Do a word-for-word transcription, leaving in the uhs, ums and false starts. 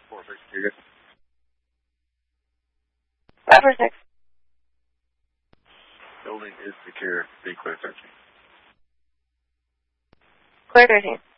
four six two. five four six. Building is secure. Be clear thirteen. Clear thirteen.